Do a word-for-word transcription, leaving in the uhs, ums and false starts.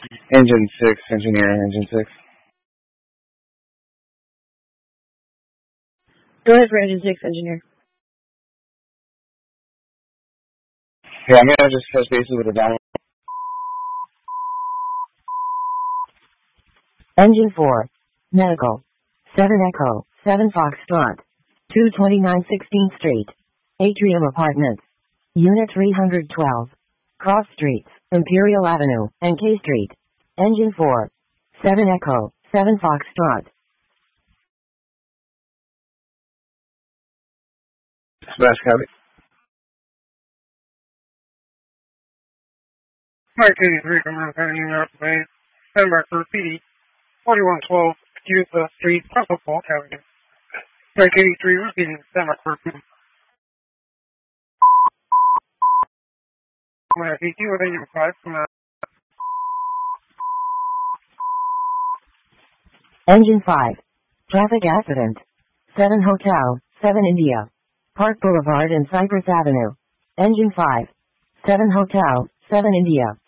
Engine six, engineer, engine six. Go ahead for engine six, engineer. Yeah, I'm gonna just touch bases with the dial. Engine four. Medical. seven Echo, seven Foxtrot. two twenty-nine sixteenth Street. Atrium Apartments. Unit three twelve. Cross Streets, Imperial Avenue, and K Street. Engine four. seven Echo, seven Foxtrot. Smash copy. Mike eighty-three from North Avenue, North Bay. Stand by for P D. forty-one twelve, Cuba Street, Russell Falk Avenue. Mike eighty-three, repeating, stand by for P D. Mike eighty-two with engine five from uh, Engine five. Traffic accident. seven Hotel, seven India. Park Boulevard and Cypress Avenue. Engine five. seven Hotel, seven India.